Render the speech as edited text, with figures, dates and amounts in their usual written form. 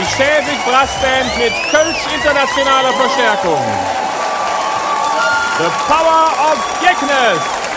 Schävig Brassband mit Kölsch internationaler Verstärkung. The Power of Geknes.